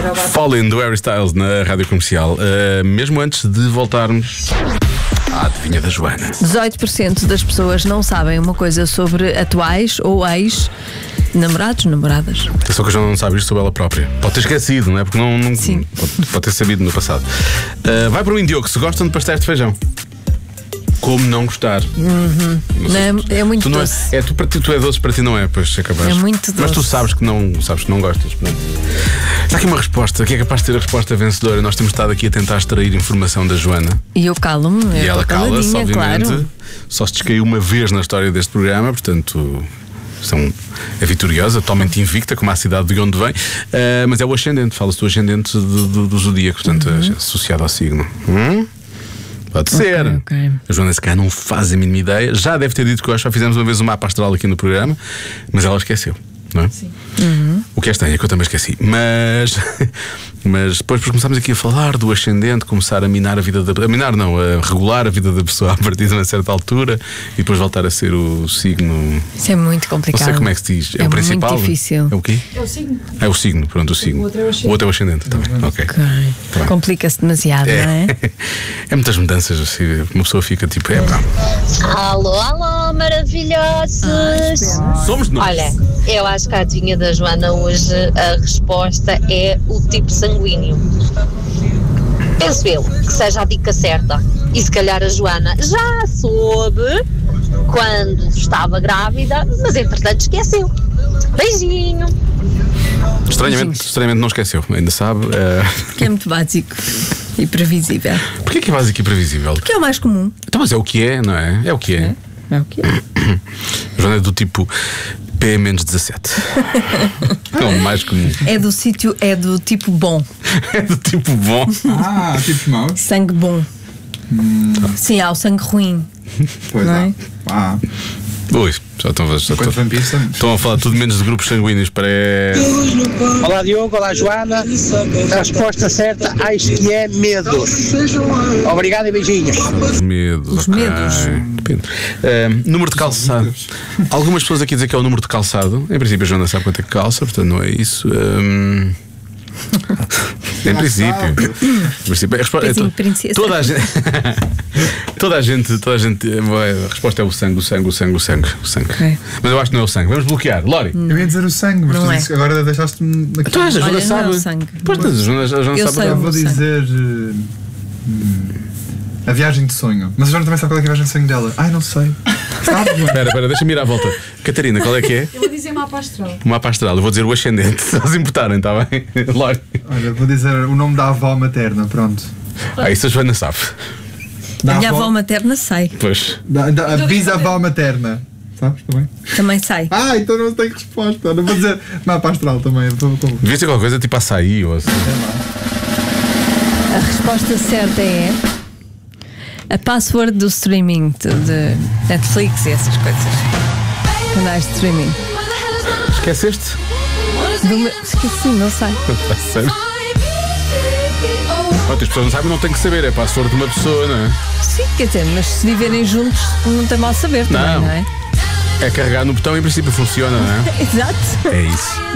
Fallen do Harry Styles na Rádio Comercial. Mesmo antes de voltarmos à adivinha da Joana. 18% das pessoas não sabem uma coisa sobre atuais ou ex-namorados, namoradas. Só que a Joana não sabe isto sobre ela própria. Pode ter esquecido, não é? Porque não Sim. Pode ter sabido no passado. Vai para mim, Diogo, se gostam de pastéis de feijão. Como não gostar? É muito tu doce. Tu é doce, para ti não é, pois é capaz. É muito doce. Mas tu sabes que não gostas. Pronto. Está aqui uma resposta que é capaz de ter a resposta vencedora. Nós temos estado aqui a tentar extrair informação da Joana. E eu calo-me. E ela cala-se, obviamente. Claro. Só se descaiu uma vez na história deste programa, portanto. É vitoriosa, totalmente invicta, como a cidade de onde vem. Mas é o ascendente, fala-se do ascendente do zodíaco, portanto, associado ao signo. Pode ser. Ok. A Joana, se calhar, não faz a mínima ideia. Já deve ter dito que já fizemos uma vez um mapa astral aqui no programa, mas ela esqueceu, não é? Sim. O que é estranho é que eu também esqueci. Mas depois começámos aqui a falar do ascendente, começar a minar a vida da. A minar não, a regular a vida da pessoa a partir de uma certa altura e depois voltar a ser o signo. Isso é muito complicado. Não sei como é que se diz. É o principal? Muito difícil. É o quê? É o signo. É o signo, pronto, o signo. O outro é o ascendente também. Ok. Okay. Complica-se demasiado, não é? É muitas mudanças, assim, uma pessoa fica tipo, Alô, alô, maravilhosos! Somos nós. Olha, eu acho que a adivinha da Joana hoje, a resposta é o tipo sanguíneo. Penso eu que seja a dica certa. E se calhar a Joana já soube quando estava grávida, mas entretanto esqueceu. Beijinho! Estranhamente não esqueceu, ainda sabe. Que é muito básico e previsível. Porquê que é básico e previsível? Que é o mais comum. Então, mas é o que é, não é? É o que é. É o que é. A Joana é do tipo P-17. É o mais comum. É do sítio, é do tipo bom. É do tipo bom. Tipos maus. Sangue bom. Sim, há o sangue ruim. Pois Não é? Ui, estão a falar tudo menos de grupos sanguíneos. Olá Diogo, olá Joana. A resposta certa acho que é medos. Obrigado e beijinhos. Medos. Os medos. Depende. Número de calçado. Algumas pessoas aqui dizem que é o número de calçado. Em princípio a Joana sabe quanto é que calça, portanto não é isso. Em princípio, toda a gente, a resposta é o sangue. Okay. Mas eu acho que não é o sangue. Vamos bloquear. Lori. Eu ia dizer o sangue, mas Não tu é. disse, agora deixaste-me aqui. Tu és, a Joana Olha, não é o sabe. sangue. Pois, a Joana Eu sabe. sei. Eu vou dizer a viagem de sonho. Mas a Joana também sabe qual é que é a viagem de sonho dela. Ai, não sei. Sabe? Espera, deixa-me ir à volta. Catarina, qual é que é? Eu vou dizer mapa astral. O mapa astral. Eu vou dizer o ascendente, se eles importarem, está bem? Lori. Olha, vou dizer o nome da avó materna, pronto. Isso a Joana sabe. Da A minha avó materna sai. Pois. A bisavó materna. Sabes também? Também sai. Então não tenho resposta. Não vou dizer mapa astral também. Devia ser qualquer coisa tipo açaí ou assim. A resposta certa é a password do streaming de Netflix e essas coisas. Canais de streaming. Esqueceste? Esqueci, não sei. Sério? As pessoas não sabem, não têm que saber. É a password de uma pessoa, não é? Sim, quer dizer, mas se viverem juntos não tem mal saber também, não é? É carregar no botão e em princípio funciona, não é? Exato. É isso.